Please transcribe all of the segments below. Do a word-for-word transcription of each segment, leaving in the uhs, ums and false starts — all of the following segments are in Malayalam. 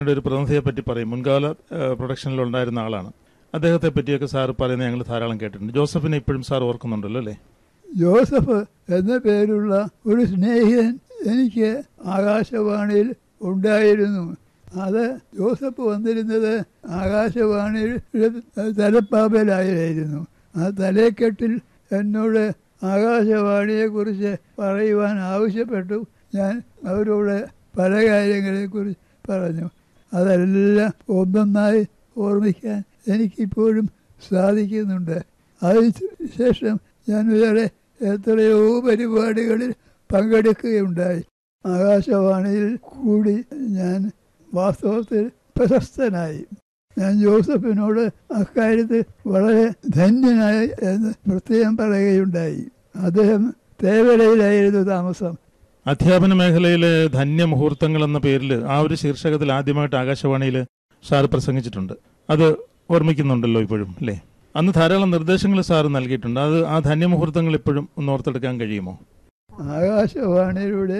ഒരു പ്രതിനിധിയെ പറ്റി പറയും. മുൻകാല പ്രൊഡക്ഷനിൽ ഉണ്ടായിരുന്ന ആളാണ്. അദ്ദേഹത്തെ പറ്റിയൊക്കെ സാർ പറയുന്നത് ഞങ്ങൾ ധാരാളം കേട്ടിട്ടുണ്ട്. ജോസഫിനെ ഇപ്പോഴും സാർ ഓർക്കുന്നുണ്ടല്ലോ അല്ലേ? ജോസഫ് എന്ന പേരുള്ള ഒരു സ്നേഹിതൻ എനിക്ക് ആകാശവാണിയിൽ ഉണ്ടായിരുന്നു. അത് ജോസഫ് വന്നിരുന്നത് ആകാശവാണിയുടെ തലപ്പാപ്പയിലായിരുന്നു. ആ തലക്കെട്ടിൽ എന്നോട് ആകാശവാണിയെക്കുറിച്ച് പറയുവാൻ ആവശ്യപ്പെട്ടു. ഞാൻ അവരോട് പല കാര്യങ്ങളെക്കുറിച്ച് പറഞ്ഞു. അതെല്ലാം ഒന്നൊന്നായി ഓർമ്മിക്കാൻ എനിക്കിപ്പോഴും സാധിക്കുന്നുണ്ട്. അതിനുശേഷം ഞാൻ വേറെ എത്രയോ പരിപാടികളിൽ പങ്കെടുക്കുകയുണ്ടായി. ആകാശവാണിയിൽ കൂടി ഞാൻ വാസ്തവത്തിൽ പ്രശസ്തനായി. ഞാൻ ജോസഫിനോട് അക്കാര്യത്തിൽ വളരെ ധന്യനായി എന്ന് പ്രത്യേകം പറയുകയുണ്ടായി. അദ്ദേഹം തേവലയിലായിരുന്നു താമസം. അധ്യാപന മേഖലയിലെ ധന്യമുഹൂർത്തങ്ങൾ എന്ന പേരിൽ ആ ഒരു ശീർഷകത്തിൽ ആദ്യമായിട്ട് ആകാശവാണിയിൽ സാർ പ്രസംഗിച്ചിട്ടുണ്ട്. അത് ഓർമ്മിക്കുന്നുണ്ടല്ലോ ഇപ്പോഴും അല്ലേ? അന്ന് ധാരാളം നിർദ്ദേശങ്ങൾ സാർ നൽകിയിട്ടുണ്ട്. അത് ആ ധന്യമുഹൂർത്തങ്ങൾ ഇപ്പോഴും ഒന്ന് ഓർത്തെടുക്കാൻ കഴിയുമോ? ആകാശവാണിയുടെ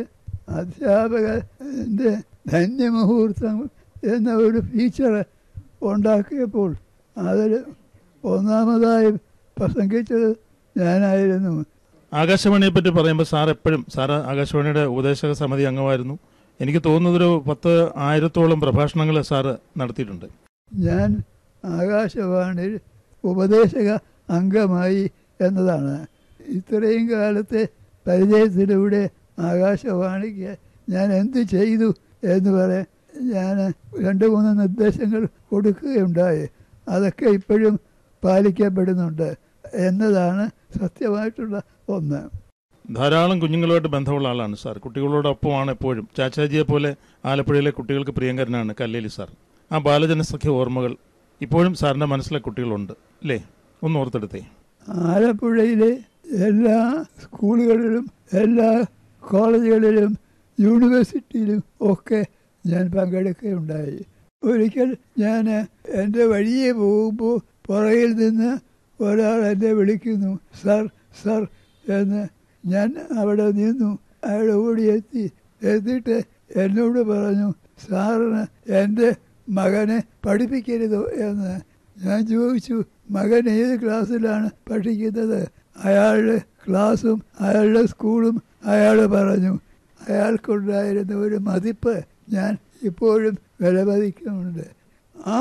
അധ്യാപകന്റെ ധന്യമുഹൂർത്തം എന്ന ഒരു ഫീച്ചർ ഉണ്ടാക്കിയപ്പോൾ അതിൽ ഒന്നാമതായി പ്രസംഗിച്ചത് ഞാനായിരുന്നു. ആകാശവാണിയെ പറ്റി പറയുമ്പോൾ സാർ എപ്പോഴും സാർ ആകാശവാണിയുടെ ഉപദേശക സമിതി അംഗമായിരുന്നു. എനിക്ക് തോന്നുന്നതൊരു പത്ത് ആയിരത്തോളം പ്രഭാഷണങ്ങൾ സാറ് നടത്തിയിട്ടുണ്ട്. ഞാൻ ആകാശവാണിയിൽ ഉപദേശക അംഗമായി എന്നതാണ്. ഇത്രയും കാലത്തെ പരിചയത്തിലൂടെ ആകാശവാണിക്ക് ഞാൻ എന്ത് ചെയ്തു എന്ന് പറയാൻ ഞാൻ രണ്ട് മൂന്ന് നിർദ്ദേശങ്ങൾ കൊടുക്കുകയുണ്ടായി. അതൊക്കെ ഇപ്പോഴും പാലിക്കപ്പെടുന്നുണ്ട് എന്നതാണ് സത്യമായിട്ടുള്ള ഒന്ന്. ധാരാളം കുഞ്ഞുങ്ങളുമായിട്ട് ബന്ധമുള്ള ആളാണ് സാർ. കുട്ടികളോടൊപ്പമാണ് എപ്പോഴും. ചാച്ചാജിയെ പോലെ ആലപ്പുഴയിലെ കുട്ടികൾക്ക് പ്രിയങ്കരനാണ് കല്ലേലി സാർ. ആ ബാലജനസഖ്യ ഓർമ്മകൾ ഇപ്പോഴും സാറിന്റെ മനസ്സിലെ കുട്ടികളുണ്ട് അല്ലേ? ഒന്ന് ഓർത്തെടുത്തേ. ആലപ്പുഴയിലെ എല്ലാ സ്കൂളുകളിലും എല്ലാ കോളേജുകളിലും യൂണിവേഴ്സിറ്റിയിലും ഒക്കെ ഞാൻ പങ്കെടുക്കുകയുണ്ടായി. ഒരിക്കൽ ഞാൻ എൻ്റെ വഴിയെ പോകുമ്പോൾ പുറകിൽ നിന്ന് ഒരാൾ എന്നെ വിളിക്കുന്നു, സർ സർ എന്ന്. ഞാൻ അവിടെ നിന്നു. അയാൾ ഓടിയെത്തി. എത്തിയിട്ട് എന്നോട് പറഞ്ഞു, സാറിന് എൻ്റെ മകനെ പഠിപ്പിക്കരുതോ എന്ന്. ഞാൻ ചോദിച്ചു, മകൻ ഏത് ക്ലാസ്സിലാണ് പഠിക്കുന്നത്? അയാളുടെ ക്ലാസ്സും അയാളുടെ സ്കൂളും അയാൾ പറഞ്ഞു. അയാൾക്കുണ്ടായിരുന്ന ഒരു മതിപ്പ് ഞാൻ ഇപ്പോഴും വിലമതിക്കുന്നുണ്ട്. ആ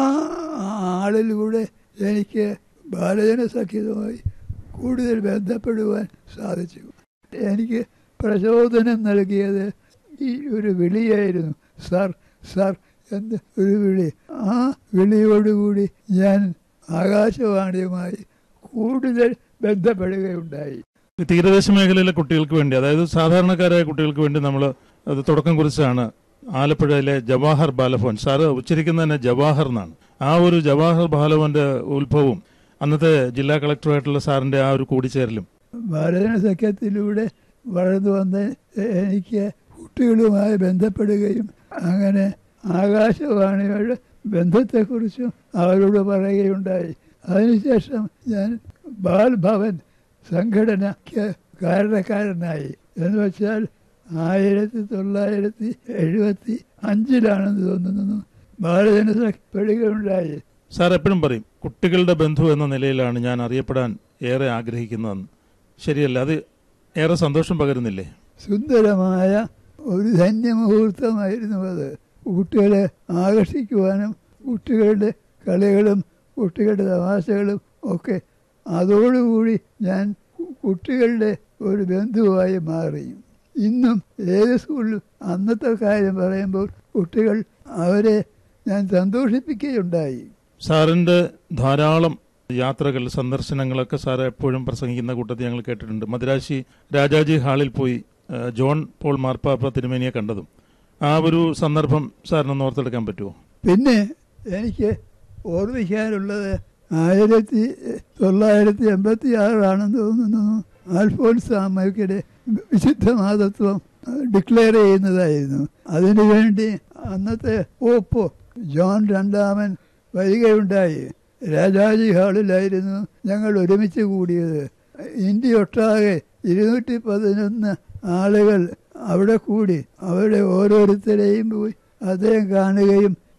ആളിലൂടെ എനിക്ക് ബാലജനസഖ്യവുമായി കൂടുതൽ ബന്ധപ്പെടുവാൻ സാധിച്ചു. എനിക്ക് പ്രചോദനം നൽകിയത് ഈ ഒരു വിളിയായിരുന്നു, സർ സർ എന്ന ഒരു വിളി. ആ വിളിയോടുകൂടി ഞാൻ ആകാശവാണിയുമായി കൂടുതൽ ബന്ധപ്പെടുകയുണ്ടായി. തീരദേശ മേഖലയിലെ കുട്ടികൾക്ക് വേണ്ടി, അതായത് സാധാരണക്കാരായ കുട്ടികൾക്ക് വേണ്ടി നമ്മൾ അത് തുടക്കം കുറിച്ചാണ് ആലപ്പുഴയിലെ ജവാഹർ ബാലഭവൻ. സാറ് ഉച്ചരിക്കുന്നത് തന്നെ ജവാഹർ എന്നാണ്. ആ ഒരു ജവാഹർ ബാലഭവന്റെ ഉത്ഭവവും അന്നത്തെ ജില്ലാ കളക്ടറായിട്ടുള്ള സാറിന്റെ ആ ഒരു കൂടിച്ചേരലും ബാലജന സഖ്യത്തിലൂടെ വളർന്നു വന്ന് എനിക്ക് കുട്ടികളുമായി ബന്ധപ്പെടുകയും അങ്ങനെ ആകാശവാണിയുടെ ബന്ധത്തെക്കുറിച്ചും അവരോട് പറയുകയുണ്ടായി. അതിനുശേഷം ഞാൻ ബാൽഭവൻ സംഘടനയ്ക്ക് കാരണക്കാരനായി. എന്ന് വെച്ചാൽ ആയിരത്തി തൊള്ളായിരത്തി എഴുപത്തി അഞ്ചിലാണെന്ന് തോന്നുന്നു ബാലജനസഖ്യപ്പെടുകയുണ്ടായി. സാർ എപ്പോഴും പറയും, കുട്ടികളുടെ ബന്ധു എന്ന നിലയിലാണ് ഞാൻ അറിയപ്പെടാൻ ഏറെ ആഗ്രഹിക്കുന്നതെന്ന്. ശരിയല്ല? അത് ഏറെ സന്തോഷം പകരുന്നില്ലേ? സുന്ദരമായ ഒരു ധന്യമുഹൂർത്തമായിരുന്നു അത്. കുട്ടികളെ ആകർഷിക്കുവാനും കുട്ടികളുടെ കളികളും കുട്ടികളുടെ തമാശകളും ഒക്കെ അതോടുകൂടി ഞാൻ കുട്ടികളുടെ ഒരു ബന്ധുവായി മാറി. ഇന്നും ഏത് സ്കൂളിലും അന്നത്തെ കാര്യം പറയുമ്പോൾ കുട്ടികൾ അവരെ ഞാൻ സന്തോഷിപ്പിക്കുകയുണ്ടായി. സാറിൻ്റെ ധാരാളം യാത്രകൾ, സന്ദർശനങ്ങളൊക്കെ സാർ എപ്പോഴും പ്രസംഗിക്കുന്ന കൂട്ടത്തിൽ ഞങ്ങൾ കേട്ടിട്ടുണ്ട്. മദ്രാശി രാജാജി ഹാളിൽ പോയി ജോൺ പോൾ മാർപ്പാപ്പ തിരുമേനിയെ കണ്ടതും ആ ഒരു സന്ദർഭം സാറിനൊന്ന് ഓർത്തെടുക്കാൻ പറ്റുമോ? പിന്നെ എനിക്ക് ഓർമ്മിക്കാനുള്ളത് ആയിരത്തി തൊള്ളായിരത്തി എൺപത്തി ആറാണെന്ന് തോന്നുന്നു അൽഫോൻസാമ്മയ്ക്കിടെ വിശുദ്ധ മാതത്വം ഡിക്ലെയർ ചെയ്യുന്നതായിരുന്നു. അതിനുവേണ്ടി അന്നത്തെ പോപ്പ് ജോൺ രണ്ടാമൻ വരികയുണ്ടായി. രാജാജി ഹാളിലായിരുന്നു ഞങ്ങൾ ഒരുമിച്ച് കൂടിയത്. ഇന്ത്യ ഒട്ടാകെ ഇരുന്നൂറ്റി പതിനൊന്ന് ആളുകൾ അവിടെ കൂടി. അവരുടെ ഓരോരുത്തരെയും പോയി അദ്ദേഹം കാണുകയും